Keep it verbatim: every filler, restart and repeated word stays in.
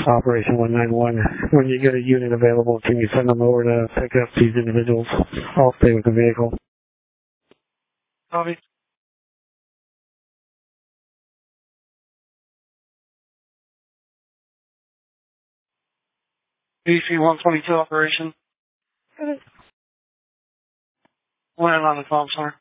Operation one nine one. When you get a unit available, can you send them over to pick up these individuals? I'll stay with the vehicle. Copy. B C one twenty-two operation. Land on the phone, sir.